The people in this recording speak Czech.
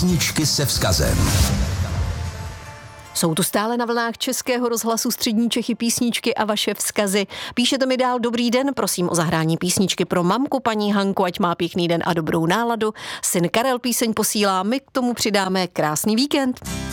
Písničky se vzkazem. Jsou tu stále na vlnách Českého rozhlasu Střední Čechy písničky a vaše vzkazy. Píšete mi dál: dobrý den, prosím o zahrání písničky pro mamku paní Hanku, ať má pěkný den a dobrou náladu. Syn Karel píseň posílá, my k tomu přidáme krásný víkend.